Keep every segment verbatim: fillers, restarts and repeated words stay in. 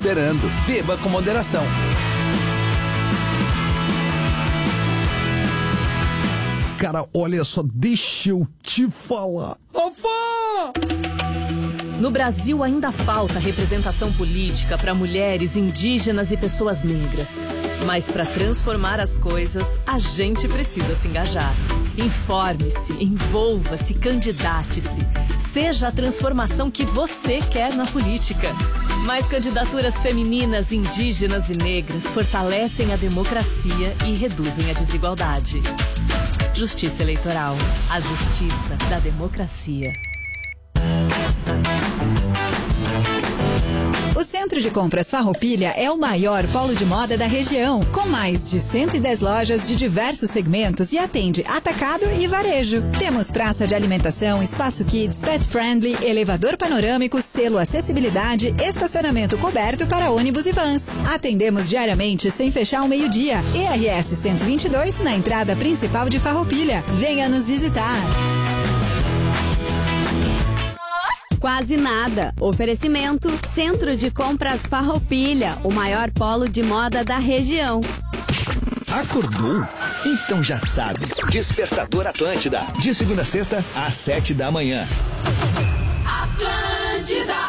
liberando. Beba com moderação. Cara, olha só, deixa eu te falar. Afá! No Brasil ainda falta representação política para mulheres, indígenas e pessoas negras. Mas para transformar as coisas, a gente precisa se engajar. Informe-se, envolva-se, candidate-se. Seja a transformação que você quer na política. Mais candidaturas femininas, indígenas e negras fortalecem a democracia e reduzem a desigualdade. Justiça Eleitoral. A justiça da democracia. O Centro de Compras Farroupilha é o maior polo de moda da região, com mais de cento e dez lojas de diversos segmentos e atende atacado e varejo. Temos praça de alimentação, espaço kids, pet friendly, elevador panorâmico, selo acessibilidade, estacionamento coberto para ônibus e vans. Atendemos diariamente sem fechar ao meio-dia. E R S cento e vinte e dois na entrada principal de Farroupilha. Venha nos visitar. Quase nada. Oferecimento Centro de Compras Farroupilha, o maior polo de moda da região. Acordou? Então já sabe. Despertador Atlântida. De segunda a sexta, às sete da manhã. Atlântida.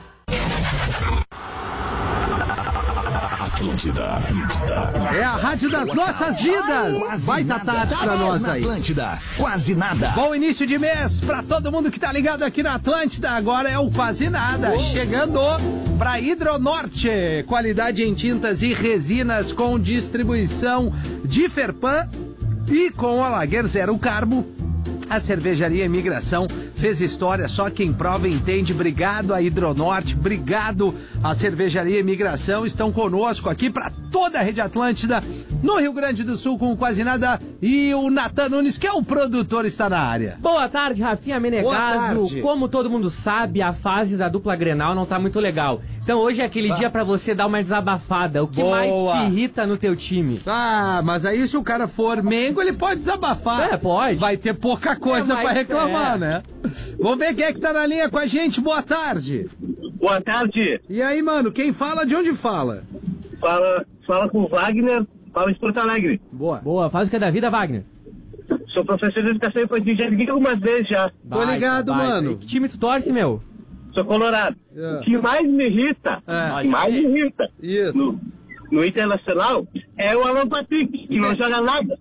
Atlântida. É a rádio das nossas vidas. Vai dar tarde pra nós aí. Atlântida, quase nada. Bom início de mês pra todo mundo que tá ligado aqui na Atlântida. Agora é o Quase Nada. Chegando pra Hidronorte. Qualidade em tintas e resinas com distribuição de Ferpan e com a Lager Zero Carbo. A cervejaria Imigração fez história, só quem prova entende. Obrigado a Hidronorte, obrigado a cervejaria Imigração. Estão conosco aqui para toda a Rede Atlântida, no Rio Grande do Sul, com o Quase Nada. E o Natan Nunes, que é o produtor, está na área. Boa tarde, Rafinha Menegaso. Como todo mundo sabe, a fase da dupla Grenal não tá muito legal. Então hoje é aquele ah. dia pra você dar uma desabafada. O que Boa. mais te irrita no teu time? Ah, mas aí se o cara for Mengo, ele pode desabafar. É, pode. Vai ter pouca coisa é, pra reclamar, é. né? Vamos ver quem é que tá na linha com a gente. Boa tarde. Boa tarde. E aí, mano, quem fala, de onde fala? Fala, fala com o Wagner, fala de Porto Alegre. Boa. Boa, faz o que é da vida, Wagner? Sou professor de educação infantil, já liguei algumas vezes já. Tô ligado, baita. mano. E que time tu torce, meu? Sou colorado. É. O que mais me irrita, É. o que mais me irrita Isso. no, no Internacional é o Alan Patrick, que não joga nada.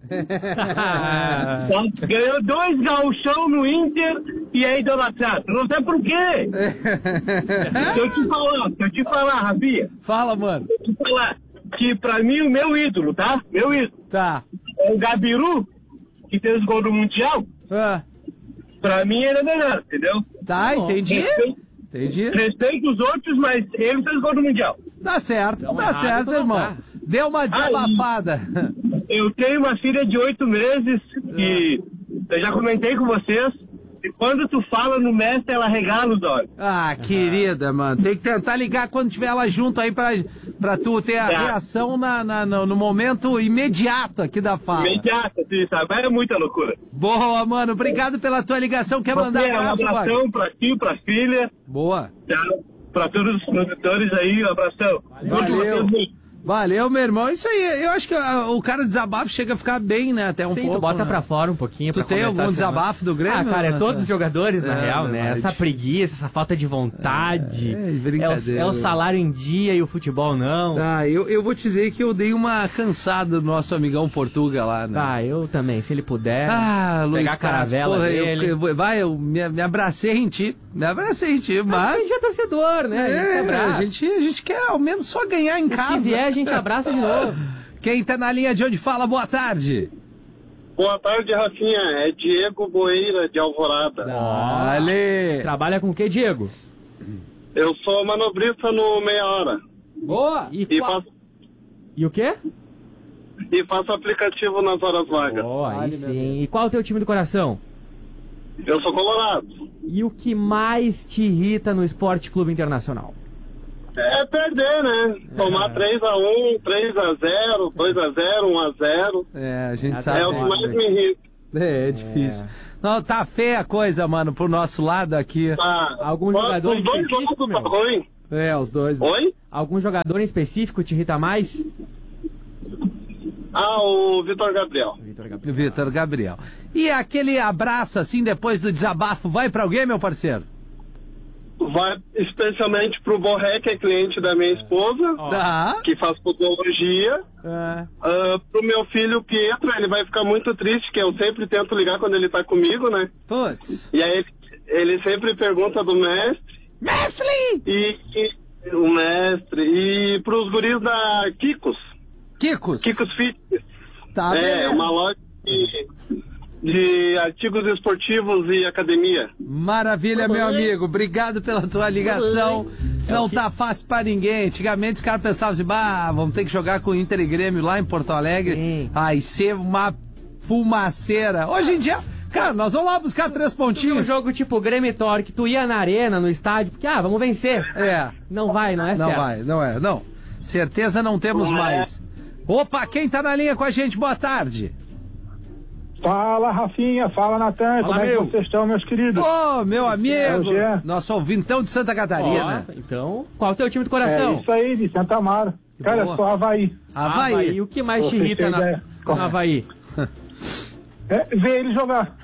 Ganhou dois gauchão no Inter e é idolatrado. Não sei por quê. Se eu te falar, se eu te falar, Rafinha. Fala, mano. Se eu te falar que pra mim o meu ídolo, tá? Meu ídolo. Tá. É o Gabiru, que fez o gol do Mundial. Ah. Pra mim ele é melhor, entendeu? Tá, entendi. Respeito, entendi. respeito os outros, mas ele fez o gol do Mundial. Tá certo, Então, tá errado, certo, então irmão. tá. Deu uma desabafada. Eu tenho uma filha de oito meses que eu já comentei com vocês. E quando tu fala no mestre, ela regala os olhos. Ah, querida, mano. Tem que tentar ligar quando tiver ela junto aí pra, pra tu ter a Tá. reação na, na- no, no momento imediato aqui da fala. Imediata, assim, sabe? É muita loucura. Boa, mano. Obrigado pela tua ligação. Quer mandar Você, um abraço, abração Wagner? pra ti, pra filha, Boa. tá? Pra todos os produtores aí, um abração. Curto Valeu. vocês muito. Valeu, meu irmão. Isso aí, eu acho que ah, o cara desabafo chega a ficar bem, né? Até um Sim, pouco. tu bota né? pra fora um pouquinho. Tu pra tem começar algum a semana. desabafo do Grêmio? Ah, cara, é né? todos os jogadores, na É, real, meu né? marido. Essa preguiça, essa falta de vontade. É, É, brincadeira. o, é o salário em dia e o futebol não. Ah, eu, eu vou te dizer que eu dei uma cansada do nosso amigão Portuga lá, né? Ah, eu também, se ele puder. Ah, Luiz pegar a caravela Carlos, porra, eu- dele. eu- vai, eu me, me abracei em ti, me abracei em ti, mas... A gente é torcedor, né? a gente se É, abraça. a gente, a gente quer ao menos só ganhar em casa. Se vier, a gente abraça de novo. Quem tá na linha de onde fala, boa tarde. Boa tarde, Rafinha. É Diego Boeira, de Alvorada. Dale. Trabalha com o que, Diego? Eu sou manobrista no Meia Hora. Boa. E, E qual- faço, e o quê? e faço aplicativo nas horas vagas. Oh, aí Vale, meu sim. E qual é o teu time do coração? Eu sou colorado. E o que mais te irrita no Esporte Clube Internacional? É perder, né? Tomar três a um, três a zero, dois a zero, um a zero. É, a gente É sabe. É o que mais me irrita. É, é difícil. Não, tá feia a coisa, mano, pro nosso lado aqui. Tá. Alguns Os jogadores dois específicos, lados tá meu? ruim. É, os dois. Oi? Algum jogador em específico te irrita mais? Ah, o Vitor Gabriel. Vitor Gabriel. Vitor Gabriel. E aquele abraço, assim, depois do desabafo, vai pra alguém, meu parceiro? Vai especialmente pro Borré, que é cliente da minha esposa, Tá. que faz podologia. É. Uh, pro meu filho Pietro, ele vai ficar muito triste, que eu sempre tento ligar quando ele tá comigo, né? Putz. E aí ele, ele sempre pergunta do mestre. Mestre! E, e o mestre. E pros guris da Kikos. Kikos. Kikos Fitness. Tá, é, beleza. uma loja de, de artigos esportivos e academia. Maravilha, meu amigo. Obrigado pela tua ligação. Não tá fácil pra ninguém. Antigamente os caras pensavam assim, bah, vamos ter que jogar com o Inter e Grêmio lá em Porto Alegre. Sim. Aí ser uma fumaceira. Hoje em dia, cara, nós vamos lá buscar três Um pontinhos. jogo tipo Grêmio e Torque, tu ia na arena, no estádio, porque, ah, vamos vencer. É. Não vai, não é Não certo. vai, não é, não. Certeza não temos Não é. mais. Opa, quem tá na linha com a gente? Boa tarde. Fala, Rafinha, fala, Natan, como é que meu. vocês estão, meus queridos? Ô, meu É o amigo, Jean. nosso ouvintão de Santa Catarina. Ó, então, qual é o teu time do É coração? isso aí, de Santa Amaro. Cara, boa. eu sou Havaí. Havaí. E o que mais te Você irrita tem na, ideia? no Havaí? É, ver ele jogar.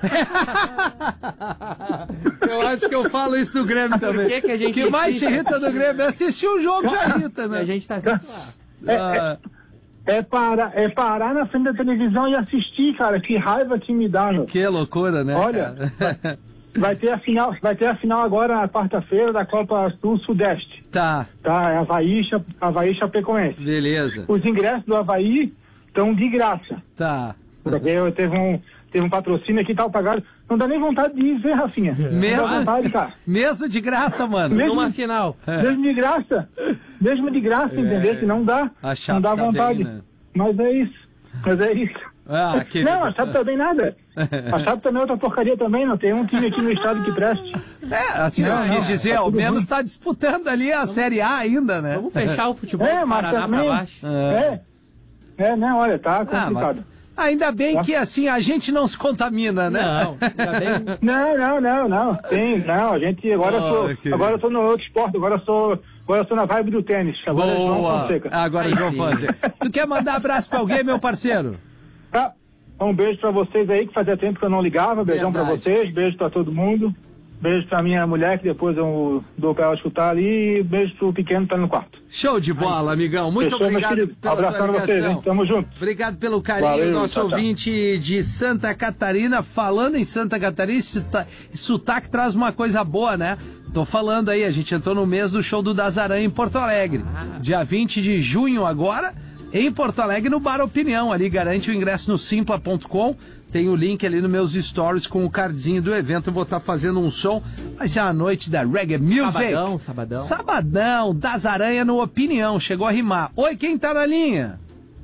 Eu acho que eu falo isso do Grêmio também. que que a gente O que mais te assiste? irrita do Grêmio é assistir um jogo já irrita, E né? a gente tá sempre lá. Ah, É, para, é parar na frente da televisão e assistir, cara. Que raiva que me dá, meu. que loucura, né? Olha. cara? Vai ter a final, vai ter a final agora na quarta-feira da Copa Sul-Sudeste. Tá, Tá? É Havaí, Cha- Havaí Chapecoense. beleza. Os ingressos do Havaí estão de graça. Tá. Porque eu teve um, teve um patrocínio aqui e tal, pagado. Não dá nem vontade de ir ver, Rafinha. Não Mesmo? dá vontade, cara. Mesmo de graça, mano. Mesmo- Numa final. Mesmo de graça. Mesmo de graça, entendeu? Que não dá. A Chape Não dá tá vontade. bem, né? Mas é isso. Mas é isso. Ah, querido. Não, a Chape também nada. A Chape também é outra porcaria também, não tem um time aqui no estado que preste. É, assim, Não, eu quis não, dizer, tá ao tudo menos ruim. tá disputando ali a Série A ainda, né? Vamos fechar o futebol É, do mas Paraná também... pra baixo. É. É, não, olha, tá Ah, mas complicado. ainda bem que assim a gente não se contamina, né? Não, ainda bem. Não, não, não, não. Tem, não, a gente agora eu Oh, sou, querido. agora eu tô no outro esporte, agora eu sou, agora eu tô na vibe do tênis. Agora é João Boa! Fonseca. Agora Aí João sim. Fonseca. Tu quer mandar abraço pra alguém, meu parceiro? Tá. Um beijo pra vocês aí, que fazia tempo que eu não ligava. Beijão pra Verdade. vocês, beijo pra todo mundo. Beijo pra minha mulher, que depois eu dou pra ela escutar ali. E beijo pro pequeno que tá no quarto. Show de bola, amigão. Muito Fechou, meus obrigado queridos. pela Abração tua pra vocês, ligação. hein? Tamo junto. Obrigado pelo carinho, Valeu, nosso tchau, tchau. ouvinte de Santa Catarina. Falando em Santa Catarina, esse sota- esse sotaque traz uma coisa boa, né? Tô falando aí, a gente entrou no mês do show do Dazaran em Porto Alegre. Dia vinte de junho agora, em Porto Alegre, no Bar Opinião. Ali garante o ingresso no simpla ponto com. Tem o link ali nos meus stories com o cardzinho do evento. Eu vou estar fazendo um som. Vai ser uma noite da Reggae Music. Sabadão, sabadão. Sabadão, das Aranha no Opinião. Chegou a rimar. Oi, quem tá na linha?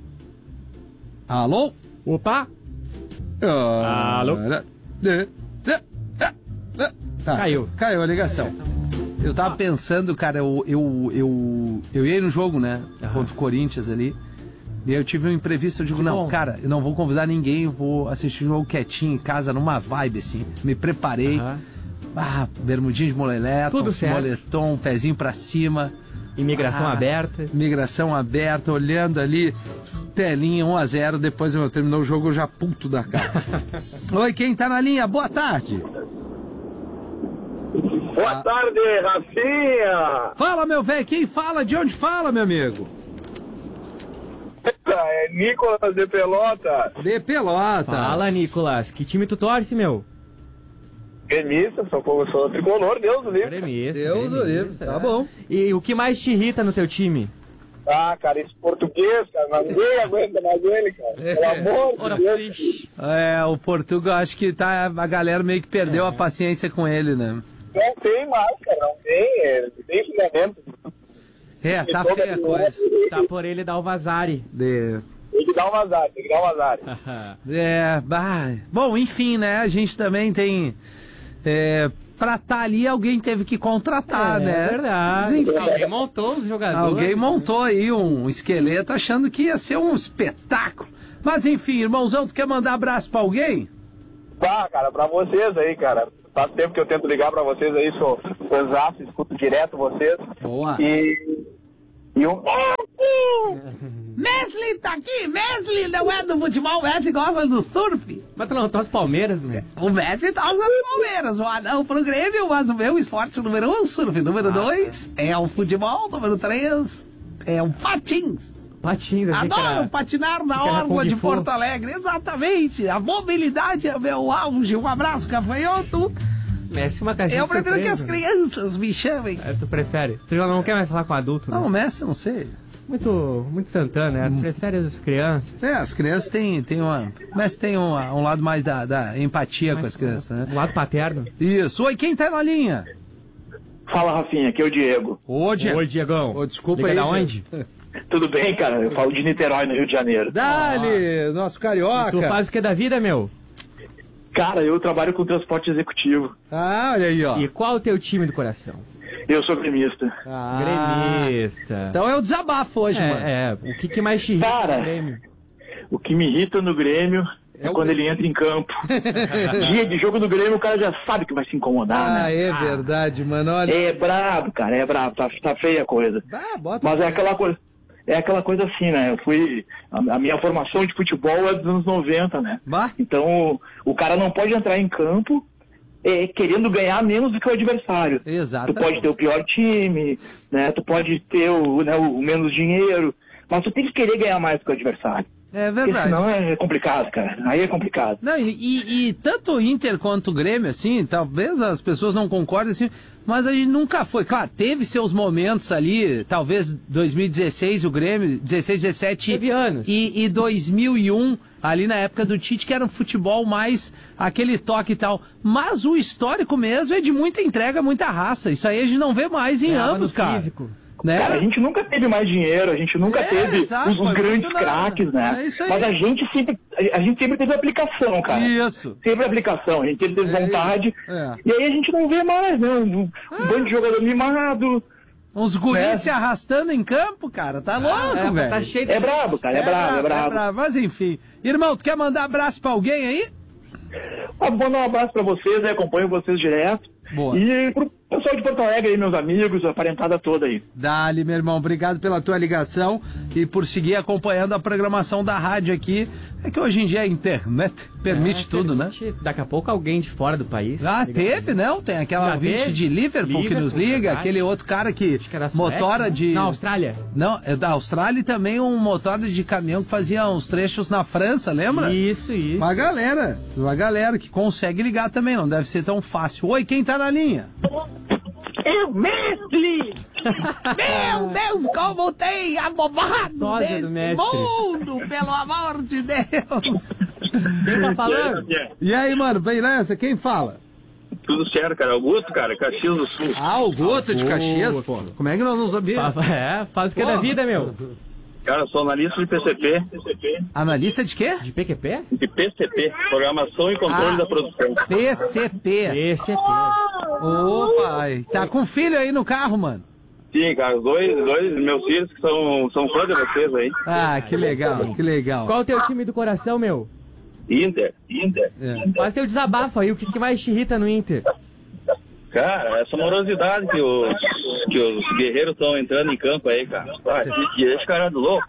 Alô? Opa! Alô? Tá, Caiu. Caiu a ligação. Eu tava pensando, cara, eu, eu, eu, eu ia no jogo, né? Contra o Corinthians ali. E aí eu tive um imprevisto, eu digo, não, bom. cara, eu não vou convidar ninguém, eu vou assistir o jogo quietinho em casa, numa vibe, assim. Me preparei. Aham. Ah, bermudinho de moletom, Tudo certo. moletom, pezinho pra cima. Imigração Ah, aberta. Migração aberta, olhando ali, telinha um a zero, depois eu terminou o jogo eu já puto da cara. Oi, quem tá na linha? Boa tarde. Boa tarde, Rafinha! Fala, meu velho, quem fala? De onde fala, meu amigo? É Nicolas de Pelota. De Pelota. Fala, Nicolas. Que time tu torce, meu? Gremista, sou, sou tricolor, Deus do livre. Gremista. Deus do livre, gremista, tá né? bom. E o que mais te irrita no teu time? Ah, cara, esse português, cara, mas ninguém aguenta mais ele, cara. Pelo amor de Ora, Deus. fixe. É, o Portugal, acho que tá, a galera meio que perdeu a paciência com ele, né? Não tem mais, cara, não tem, é, não tem fundamento. É, tá feia a coisa. Tá por ele dar o vazare. De... Tem que dar um azar, tem que dar um azar. É, bah. Bom, enfim, né? A gente também tem. É, pra tá ali, alguém teve que contratar, É né? verdade. Mas, enfim, Alguém montou os jogadores. alguém montou aí um esqueleto achando que ia ser um espetáculo. Mas enfim, irmãozão, tu quer mandar abraço pra alguém? Bah, cara, pra vocês aí, cara. faz tempo que eu tento ligar pra vocês aí, sou fãzaço, escuto direto vocês. Boa. E... E um... Mesli tá aqui, Mesli não é do futebol, o Mesli gosta do surf. Mas tu não torce Palmeiras, Messi? O Messi tá usando Palmeiras, o anão pro Grêmio, mas o meu esporte número um, surf. Número dois é o futebol, número três é o patins. Patins, achei que Adoro era... patinar na que era orla Kung de Fu. Porto Alegre, exatamente. A mobilidade é meu auge. Um abraço, cafanhoto. Messi uma caixinha Eu de prefiro que as surpresa. crianças me chamem. É, tu prefere? Tu já não quer mais falar com adulto, né? Não, o Messi, não sei. Muito, muito Santana, né? Tu prefere as crianças. É, as crianças têm, têm uma... O Messi tem uma, um lado mais da, da empatia Mas, com as crianças, né? O lado paterno. Isso. Oi, quem tá na linha? Fala, Rafinha, aqui é o Diego. Ô, Diego. Oi, Diegão. Ô, desculpa Liga aí, da Diego. onde? Tudo bem, cara? Eu falo de Niterói, no Rio de Janeiro. Dali, nosso carioca. Tu faz o que da vida, meu? Cara, eu trabalho com transporte executivo. Ah, olha aí, ó. E qual o teu time do coração? Eu sou gremista. Ah. Gremista. Então é o desabafo hoje, é, mano. é, o que, que mais te irrita Cara, no Grêmio? O que me irrita no Grêmio é, É o quando Grêmio. ele entra em campo. Dia de jogo do Grêmio, o cara já sabe que vai se incomodar, Ah, né? é verdade, mano. Olha. É brabo, cara, é brabo. Tá, tá feia a coisa. Ah, bota Mas é aquela coisa... É aquela coisa assim, né? Eu fui... A, a minha formação de futebol é dos anos noventa, né? Bah. Então, o, o cara não pode entrar em campo é, querendo ganhar menos do que o adversário. Exato. Tu pode ter o pior time, né? Tu pode ter o, né, o menos dinheiro, mas tu tem que querer ganhar mais do que o adversário. É Porque verdade. senão é complicado, cara. Aí é complicado. Não, e, e- e tanto o Inter quanto o Grêmio, assim, talvez as pessoas não concordem, assim, mas a gente nunca foi. Claro, teve seus momentos ali, talvez dois mil e dezesseis o Grêmio, dezesseis, dezessete Teve anos. E, e dois mil e um, ali na época do Tite, que era um futebol mais aquele toque e tal. Mas o histórico mesmo é de muita entrega, muita raça. Isso aí a gente não vê mais em Ganhava ambos, no cara. físico. Né? Cara, a gente nunca teve mais dinheiro, a gente nunca É, teve exato, os, os foi grandes muito na- craques, né? É isso aí. Mas a gente sempre, a gente sempre teve aplicação, cara. Isso. Sempre aplicação, a gente sempre teve É vontade. isso. É. E aí a gente não vê mais, né? Um, um bando de jogador mimado. Uns guris É. se arrastando em campo, cara. Tá louco, É, velho. tá cheio de... É brabo, cara, é, brabo, é brabo. Mas enfim. Irmão, tu quer mandar abraço pra alguém aí? Ah, vou mandar um abraço pra vocês, né? Acompanho vocês direto. Boa. E pro pessoal de Porto Alegre aí, meus amigos, a parentada toda aí. Dali, meu irmão, obrigado pela tua ligação e por seguir acompanhando a programação da rádio aqui. É que hoje em dia a internet permite É, tudo, né? permite Daqui a pouco alguém de fora do país. Ah, liga teve, pra gente. não? Tem aquela Já ouvinte teve? de Liverpool, que nos Liverpool, liga, verdade. aquele outro cara que Acho que era Suécia, motora né? de... Na Austrália. Não, é da Austrália e também um motora de caminhão que fazia uns trechos na França, lembra? Isso, isso. Uma galera, uma galera que consegue ligar também, não deve ser tão fácil. Oi, quem tá na linha? É o Mestre! Meu Deus, como tem abobado Sósia do nesse mestre. mundo, pelo amor de Deus. Quem tá falando? E aí, mano, beleza? Quem fala? Tudo certo, cara. Augusto, cara, Caxias do Sul. Ah, o Guto de Augusto. Caxias, pô. Como é que nós não sabíamos? Fa- É, faz o que é Pô. da vida, meu. Cara, sou analista de P C P. Analista de quê? De P Q P? De P C P, Programação e Controle Ah. da Produção. P C P. P C P. Opa, tá com filho aí no carro, mano? Sim, cara, os dois, dois meus filhos que são, são fãs de vocês aí. Ah, que legal, que legal. Qual o teu time do coração, meu? Inter, Inter. É. Faz teu desabafo aí, o que, que mais te irrita no Inter? Cara, essa morosidade que os, que os guerreiros estão entrando em campo aí, cara. Ah, que, que esse cara é do louco.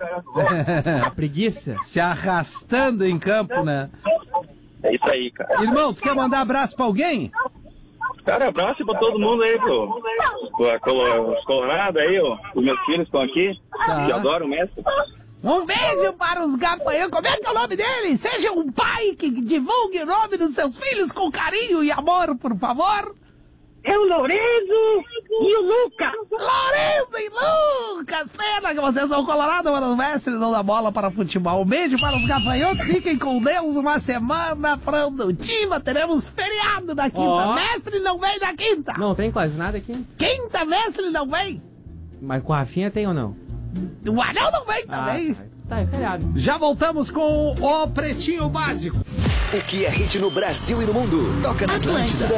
A preguiça? Se arrastando em campo, né? É isso aí, cara. Irmão, tu quer mandar abraço pra alguém? Cara, abraço pra todo mundo aí, pro, pro, pro os colorados aí, ó. Os meus filhos estão aqui, Tá. que adoram o mestre. Um beijo para os gafanhotos. Como é que é o nome dele? Seja um pai que divulgue o nome dos seus filhos com carinho e amor, por favor. É o Lourenço e o Luca. Lourenço e Lucas, pena que vocês são colorados, mas o mestre não dá bola para futebol. Um beijo para os gafanhotos, fiquem com Deus, uma semana produtiva, teremos feriado na quinta. Ó. Mestre não vem na quinta. Não tem quase nada aqui. Quinta, mestre não vem. Mas com a Rafinha tem ou não? O anão não vem também. Ah, tá, é feriado. Já voltamos com o Pretinho Básico. O que é hit no Brasil e no mundo? Toca na Atlântida.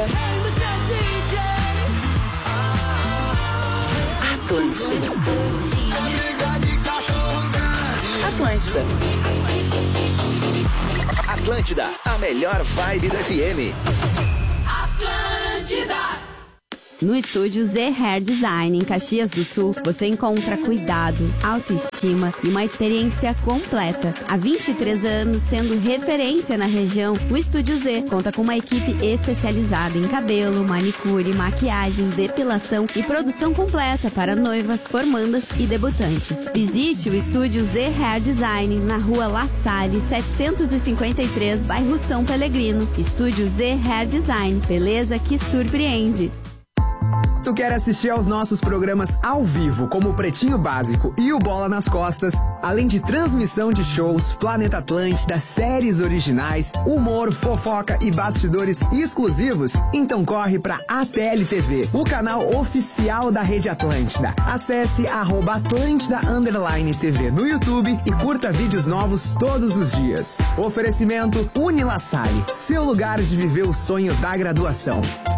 Atlântida. Atlântida. Atlântida, a melhor vibe do F M. Atlântida. Atlântida. No estúdio Z Hair Design, em Caxias do Sul, você encontra cuidado, autoestima e uma experiência completa. Há vinte e três anos sendo referência na região, o Estúdio Z conta com uma equipe especializada em cabelo, manicure, maquiagem, depilação e produção completa para noivas, formandas e debutantes. Visite o Estúdio Z Hair Design na rua La Salle, setecentos e cinquenta e três, bairro São Pelegrino. Estúdio Z Hair Design, beleza que surpreende. Tu quer assistir aos nossos programas ao vivo, como o Pretinho Básico e o Bola nas Costas, além de transmissão de shows, Planeta Atlântida, séries originais, humor, fofoca e bastidores exclusivos? Então corre pra A T L T V, o canal oficial da Rede Atlântida. Acesse arroba Atlântida Underline T V no YouTube e curta vídeos novos todos os dias. Oferecimento Unilassalle, seu lugar de viver o sonho da graduação.